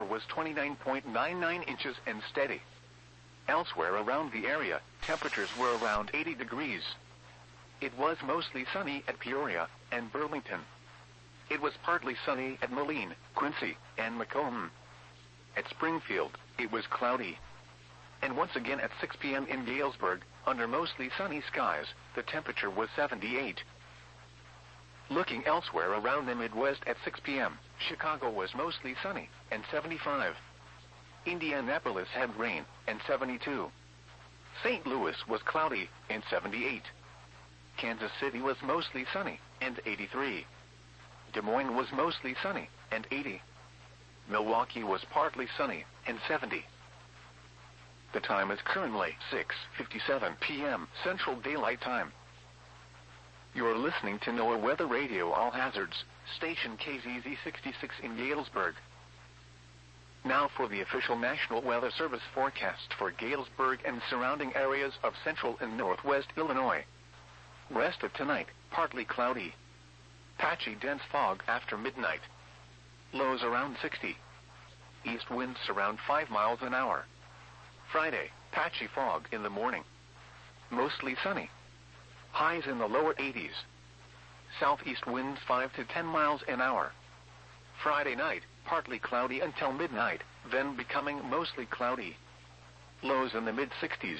was 29.99 inches and steady. Elsewhere around the area, temperatures were around 80 degrees. It was mostly sunny at Peoria and Burlington. It was partly sunny at Moline, Quincy, and Macomb. At Springfield, it was cloudy. And once again at 6 p.m. in Galesburg, under mostly sunny skies, the temperature was 78. Looking elsewhere around the Midwest at 6 p.m., Chicago was mostly sunny, and 75. Indianapolis had rain, and 72. St. Louis was cloudy, and 78. Kansas City was mostly sunny, and 83. Des Moines was mostly sunny, and 80. Milwaukee was partly sunny, and 70. The time is currently 6:57 p.m. Central Daylight Time. You're listening to NOAA Weather Radio All Hazards, station KZZ 66 in Galesburg. Now for the official National Weather Service forecast for Galesburg and surrounding areas of central and northwest Illinois. Rest of tonight, partly cloudy. Patchy dense fog after midnight. Lows around 60. East winds around 5 miles an hour. Friday, patchy fog in the morning. Mostly sunny. Highs in the lower 80s. Southeast winds 5 to 10 miles an hour. Friday night, partly cloudy until midnight, then becoming mostly cloudy. Lows in the mid-60s.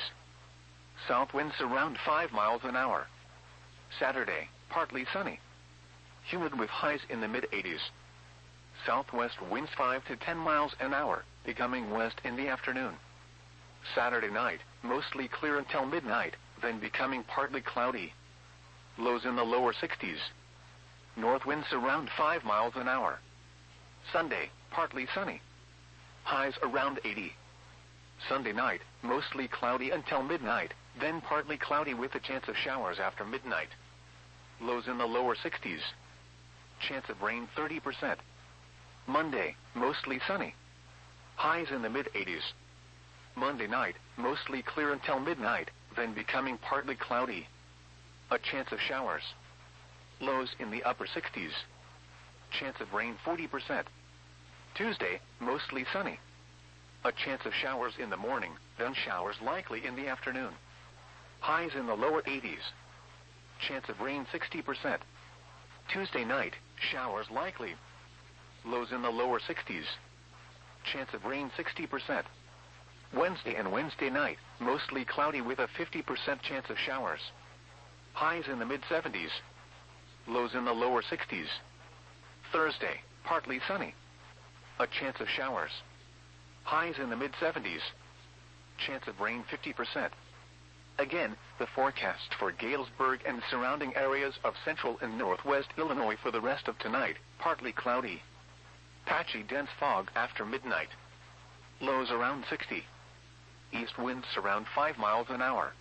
South winds around 5 miles an hour. Saturday, partly sunny. Humid with highs in the mid-80s. Southwest winds 5 to 10 miles an hour, becoming west in the afternoon. Saturday night, mostly clear until midnight, then becoming partly cloudy. Lows in the lower 60s. North winds around 5 miles an hour. Sunday, partly sunny. Highs around 80. Sunday night, mostly cloudy until midnight, then partly cloudy with a chance of showers after midnight. Lows in the lower 60s. Chance of rain 30%. Monday, mostly sunny. Highs in the mid-80s. Monday night, mostly clear until midnight, then becoming partly cloudy. A chance of showers. Lows in the upper 60s. Chance of rain 40%. Tuesday, mostly sunny. A chance of showers in the morning, then showers likely in the afternoon. Highs in the lower 80s. Chance of rain 60%. Tuesday night, showers likely. Lows in the lower 60s. Chance of rain 60%. Wednesday and Wednesday night, mostly cloudy with a 50% chance of showers. Highs in the mid-70s. Lows in the lower 60s. Thursday, partly sunny. A chance of showers. Highs in the mid-70s. Chance of rain 50%. Again, the forecast for Galesburg and surrounding areas of central and northwest Illinois for the rest of tonight, partly cloudy. Patchy dense fog after midnight. Lows around 60. East winds around 5 miles an hour.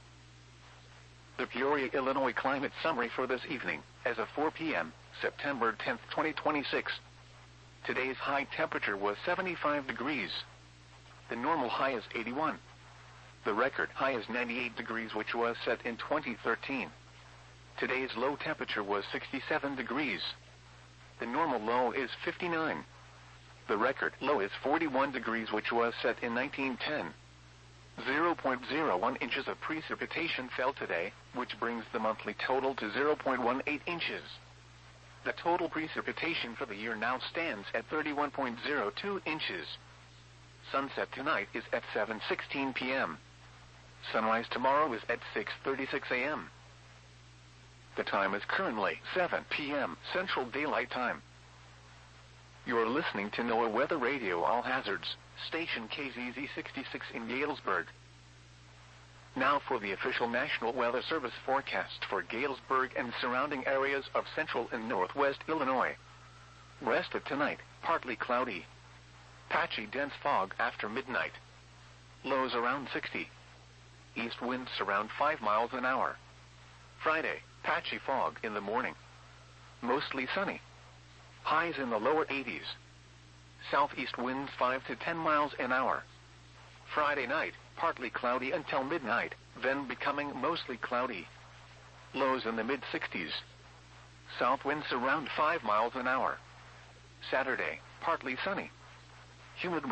The Peoria, Illinois climate summary for this evening, as of 4 p.m., September 10, 2026. Today's high temperature was 75 degrees. The normal high is 81. The record high is 98 degrees, which was set in 2013. Today's low temperature was 67 degrees. The normal low is 59. The record low is 41 degrees, which was set in 1910. 0.01 inches of precipitation fell today, which brings the monthly total to 0.18 inches. The total precipitation for the year now stands at 31.02 inches. Sunset tonight is at 7:16 p.m. Sunrise tomorrow is at 6:36 a.m. The time is currently 7 p.m. Central Daylight Time. You're listening to NOAA Weather Radio All Hazards, station KZZ 66 in Galesburg. Now for the official National Weather Service forecast for Galesburg and surrounding areas of central and northwest Illinois. Rest of tonight, partly cloudy. Patchy dense fog after midnight. Lows around 60. East winds around 5 miles an hour. Friday, patchy fog in the morning. Mostly sunny. Highs in the lower 80s. Southeast winds 5 to 10 miles an hour. Friday night, partly cloudy until midnight, then becoming mostly cloudy. Lows in the mid-60s. South winds around 5 miles an hour. Saturday, partly sunny. Humid